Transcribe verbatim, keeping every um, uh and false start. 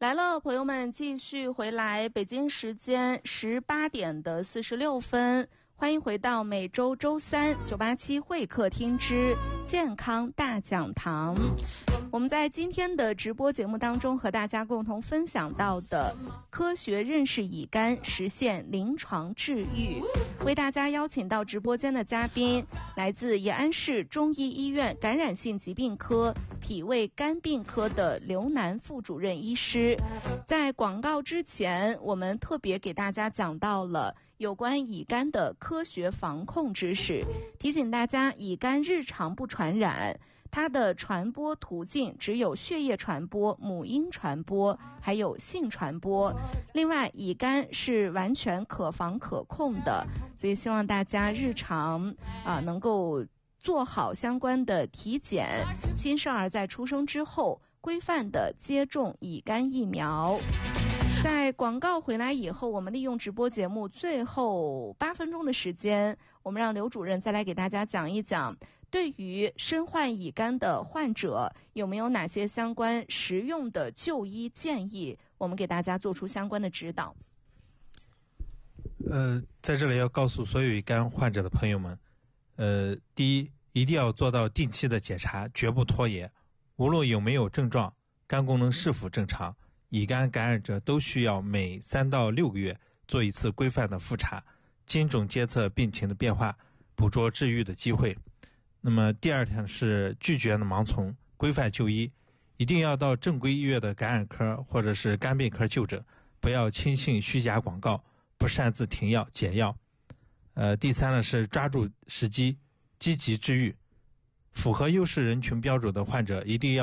来了，朋友们，继续回来，北京时间十八点的四十六分，欢迎回到每周周三九八七会客厅之健康大讲堂。我们在今天的直播节目当中和大家共同分享到的科学认识乙肝，实现临床治愈，为大家邀请到直播间的嘉宾来自延安市中医医院感染性疾病科脾胃肝病科的刘楠副主任医师。在广告之前，我们特别给大家讲到了有关乙肝的科学防控知识，提醒大家乙肝日常不传染，它的传播途径只有血液传播、母婴传播，还有性传播。另外，乙肝是完全可防可控的，所以希望大家日常啊能够做好相关的体检，新生儿在出生之后规范的接种乙肝疫苗。在广告回来以后，我们利用直播节目最后八分钟的时间，我们让刘主任再来给大家讲一讲，对于身患乙肝的患者有没有哪些相关实用的就医建议，我们给大家做出相关的指导。 呃，在这里要告诉所有乙肝患者的朋友们，呃，第一，一定要做到定期的检查，绝不拖延。无论有没有症状，肝功能是否正常，乙肝感染者都需要每三到六个月做一次规范的复查，精准监测病情的变化，捕捉治愈的机会。那么第二条是拒绝的盲从，规范就医，一定要到正规医院的感染科或者是肝病科就诊，不要轻信虚假广告，不擅自停药减药。呃，第三呢是抓住时机，积极治愈。符合优势人群标准的患者一定要